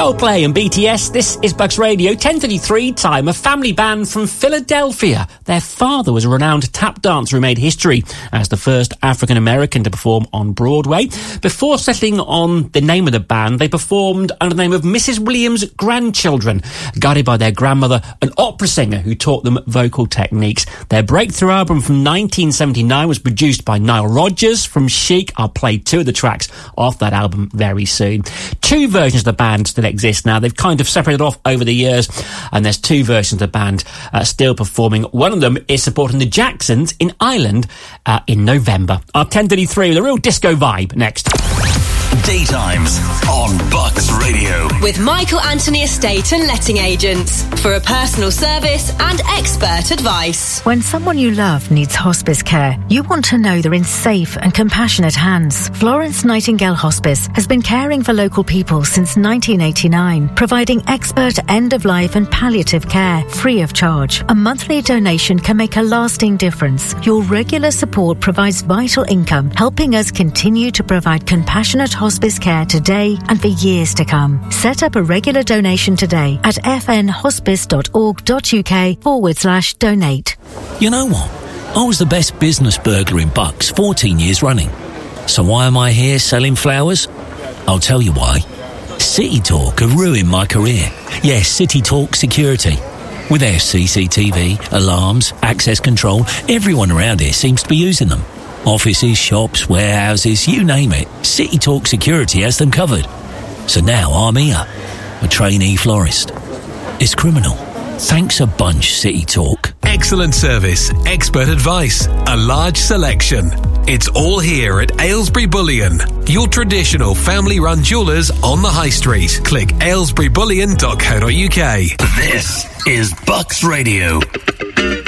Coldplay and BTS, this is Bucks Radio, 10:33 time. A family band from Philadelphia. Their father was a renowned tap dancer who made history as the first African-American to perform on Broadway. Before settling on the name of the band, they performed under the name of Mrs. Williams' Grandchildren, guided by their grandmother, an opera singer who taught them vocal techniques. Their breakthrough album from 1979 was produced by Nile Rodgers from Chic. I'll play two of the tracks off that album very soon. Two versions of the band still exist now. They've kind of separated off over the years, and there's two versions of the band still performing. One of them is supporting the Jacksons in Ireland in November. Our 10:33 with a real disco vibe next. Daytimes on Bucks Radio. With Michael Anthony Estate and Letting Agents for a personal service and expert advice. When someone you love needs hospice care, you want to know they're in safe and compassionate hands. Florence Nightingale Hospice has been caring for local people since 1989, providing expert end-of-life and palliative care free of charge. A monthly donation can make a lasting difference. Your regular support provides vital income, helping us continue to provide compassionate hospice care today and for years to come. Set up a regular donation today at fnhospice.org.uk/donate. You know what? I was the best business burglar in Bucks 14 years running. So why am I here selling flowers? I'll tell you why. City Talk have ruined my career. Yes, City Talk Security. With their CCTV, alarms, access control, everyone around here seems to be using them. Offices, shops, warehouses, you name it. City Talk Security has them covered. So now I'm here, a trainee florist. It's criminal. Thanks a bunch, City Talk. Excellent service, expert advice, a large selection. It's all here at Aylesbury Bullion, your traditional family-run jewellers on the high street. Click aylesburybullion.co.uk. This is Bucks Radio.